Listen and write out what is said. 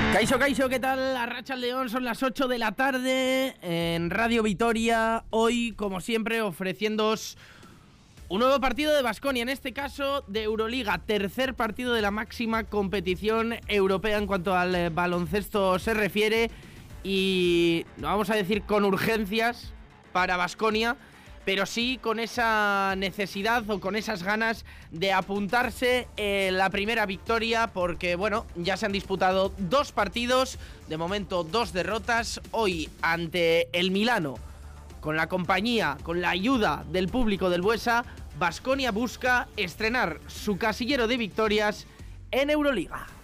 Kaixo, ¿qué tal? Arratsaldeon, son las 8 de la tarde en Radio Vitoria. Hoy, como siempre, ofreciéndoos un nuevo partido de Baskonia, en este caso de Euroliga, tercer partido de la máxima competición europea en cuanto al baloncesto se refiere. Y no vamos a decir con urgencias para Baskonia, pero sí con esa necesidad o con esas ganas de apuntarse la primera victoria, porque bueno, ya se han disputado dos partidos, de momento dos derrotas. Hoy ante el Milano, con la compañía, con la ayuda del público del Buesa, Baskonia busca estrenar su casillero de victorias en Euroliga.